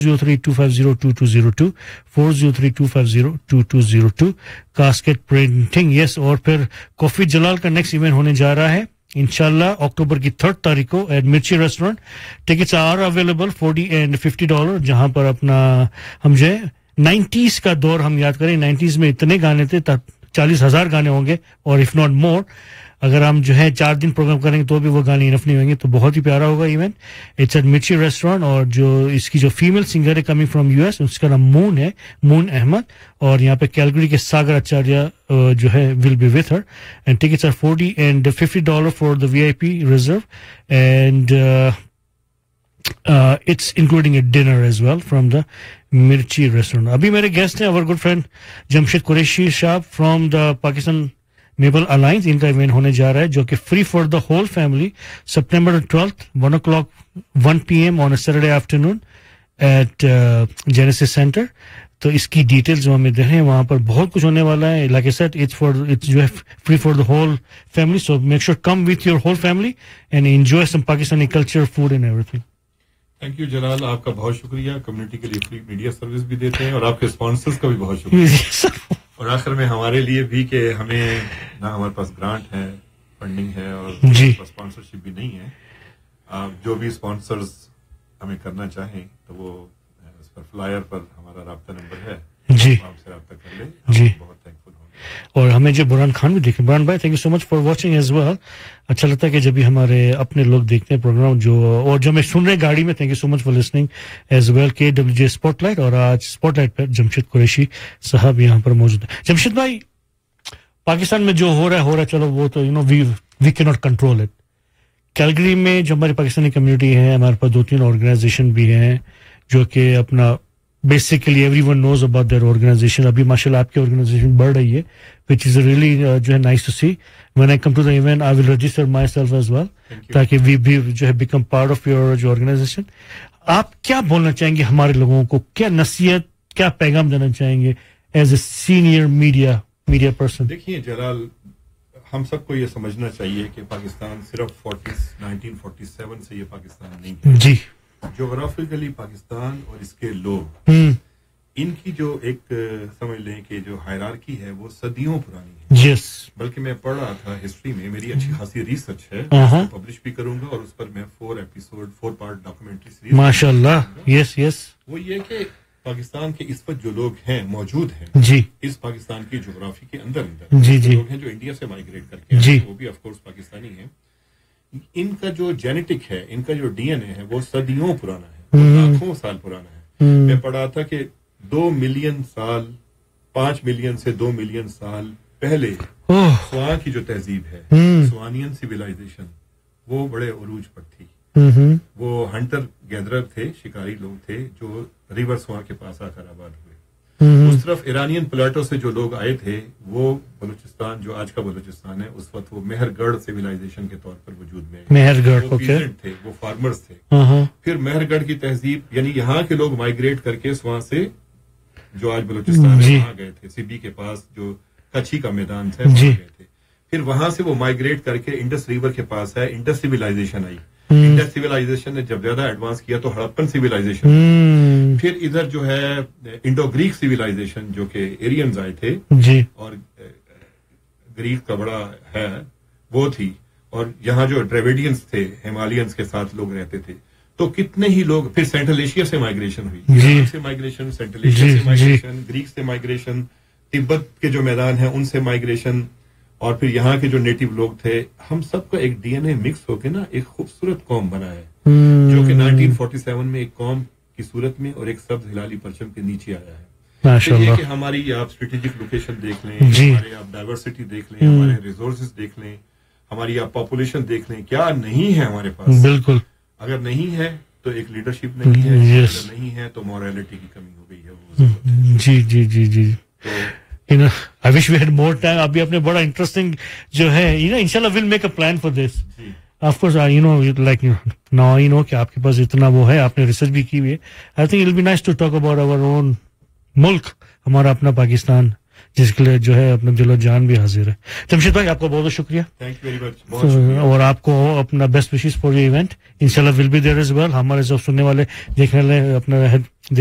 403-250-2202 403-250-2202 casket printing yes और फिर coffee जलाल का नेक्स्ट इवेंट होने जा रहा है इंशाल्लाह अक्टूबर की 3rd तारीख को एट मिर्ची restaurant tickets are available $40 and $50 जहां पर अपना हम जो है 90s का दौर हम याद करें 90s में इतने गाने थे 40,000 गाने होंगे और इफ नॉट मोर अगर हम जो है 4 दिन प्रोग्राम करेंगे तो भी वो गाने इनफ नहीं होंगे तो बहुत ही प्यारा होगा इवेंट इट्स एट मिर्ची रेस्टोरेंट और जो इसकी जो फीमेल सिंगर है कमिंग फ्रॉम यूएस उसका नाम मून है मून अहमद और यहाँ पे कैलगरी के सागर आचार्य जो है will be with her and tickets are $40 and $50 for the VIP reserve and it's including a dinner as well from the Mirchi restaurant. Abhi mere guest hai our good friend Jamshid Qureshi Shah from the Pakistan Maple Alliance. इनका event होने जा रहा है जो कि free for the whole family September 12th 1 p.m. on a Saturday afternoon at Genesis Center. तो इसकी details जो हमें दे रहे हैं वहां पर बहुत कुछ होने वाला है like I said it's जो है free for the whole family so make sure come with your whole family and enjoy some Pakistani culture food and everything. Thank you जलाल आपका बहुत शुक्रिया कम्युनिटी के लिए फ्री मीडिया सर्विस भी देते हैं और आपके स्पॉन्सर्स का भी बहुत शुक्रिया और आखिर में हमारे लिए भी कि हमें ना हमारे पास ग्रांट है फंडिंग है और स्पॉन्सरशिप भी नहीं है जो भी स्पॉन्सर्स हमें करना चाहें तो वो उस पर फ्लायर पर हमारा राब्ता नंबर है जी आपसे राब्ता कर ले जी बहुत थैंकफुल होंगे और हमें जो बुरहान खान भी देखें बुरहान भाई thank you so much for watching as well अच्छा लगता है कि जब भी हमारे अपने लोग देखते हैं प्रोग्राम जो और जो मैं सुन रहे गाड़ी में thank you so much for listening as well KWJ spotlight और आज स्पॉटलाइट पर जमशेद कुरैशी साहब यहाँ पर मौजूद है जमशेद भाई पाकिस्तान में जो हो रहा है चलो वो तो you know we can not control it Calgary में जो हमारी पाकिस्तानी कम्युनिटी है हमारे पास 2-3 ऑर्गेनाइजेशन भी हैं जो कि अपना basically everyone knows about their organization abhi mashallah aapki organization बढ़ रही है which is really जो है nice to see when I come to the event I will register myself as well ताकि we जो है become part of your जो organization आप क्या बोलना चाहेंगे हमारे लोगों को क्या नसीहत क्या पैगाम देना चाहेंगे as a senior media person देखिए जलाल हम सबको ये समझना चाहिए कि पाकिस्तान सिर्फ 1947 से ये पाकिस्तान नहीं है जी ज्योग्राफिकली पाकिस्तान और इसके लोग इनकी जो एक समझ लें कि जो हायरार्की है वो सदियों पुरानी है yes. बल्कि मैं पढ़ रहा था हिस्ट्री में मेरी अच्छी खासी रिसर्च है पब्लिश भी करूंगा और उस पर मैं 4 पार्ट डॉक्यूमेंट्री सीरीज माशाल्लाह यस वो ये कि पाकिस्तान के इस वक्त जो लोग हैं मौजूद हैं जी इस पाकिस्तान की ज्योग्राफी के अंदर जी लोग हैं जो इंडिया से माइग्रेट करके हैं वो भी ऑफ कोर्स पाकिस्तानी हैं इनका जो जेनेटिक है इनका जो डीएनए है वो सदियों पुराना है लाखों साल पुराना है मैं पढ़ा था कि 2 मिलियन साल 5 मिलियन से 2 मिलियन साल पहले स्वां की जो तहजीब है स्वानियन सिविलाइजेशन वो बड़े उरूज पर थी वो हंटर गैदरर थे शिकारी लोग थे जो रिवर स्वां के पास आकर आबाद हुए उस तरफ ईरानियन प्लेटो से जो लोग आए थे वो बलूचिस्तान जो आज का बलूचिस्तान है उस वक्त वो मेहरगढ़ सिविलाइजेशन के तौर पर वजूद में मेहरगढ़ थे वो फार्मर्स थे फिर मेहरगढ़ की तहजीब यानी यहाँ के लोग माइग्रेट करके वहां से जो आज बलूचिस्तान है वहां गए थे सिबी के पास जो कच्छी का मैदान था वहां गए थे फिर वहां से वो माइग्रेट करके इंडस रिवर के पास है इंडस सिविलाइजेशन आई इंडस सिविलाइजेशन ने जब ज्यादा एडवांस किया तो हड़प्पन सिविलाइजेशन फिर इधर जो है इंडो ग्रीक सिविलाइजेशन जो कि एरियंस आए थे जी और ग्रीक का बड़ा है वो थी और यहाँ जो ड्रेविडियंस थे हिमालयंस के साथ लोग रहते थे तो कितने ही लोग फिर सेंट्रल एशिया से माइग्रेशन हुई ईरान से माइग्रेशन सेंट्रल एशिया से माइग्रेशन ग्रीक से माइग्रेशन तिब्बत के जो मैदान है उनसे माइग्रेशन और फिर यहाँ के जो नेटिव लोग थे हम सबका एक डीएनए मिक्स होके ना एक खूबसूरत कौम बना है जो कि 1947 में एक कौम की सूरत में और एक सब्ज हिलाली परचम के नीचे आया है माशाल्लाह कि हमारी आप स्ट्रेटेजिक लोकेशन देख लें हमारे आप डाइवर्सिटी देख लें हमारे रिसोर्सेज देख लें हमारी आप पॉपुलेशन देख लें क्या नहीं है हमारे पास बिल्कुल अगर नहीं है तो एक लीडरशिप नहीं है अगर नहीं है तो मोरालिटी की कमी हो गई है जी you know I wish we had more time अभी आपने बड़ा इंटरेस्टिंग जो है you know inshallah we'll make a plan for this of course you know like now you know कि आपके पास इतना वो है आपने रिसर्च भी की हुई है I think it'll be nice to talk about our own मुल्क हमारा अपना पाकिस्तान جس کے لیے جو ہے اپنا دل و جان بھی حاضر ہے. جمشید بھائی آپ کا بہت بہت شکریہ. Thank you very much. اور آپ کو اپنا بیسٹ وشز فار یہ ایونٹ. انشاءاللہ will be there as well. ہمارے سب سننے والے دیکھنے والے اپنا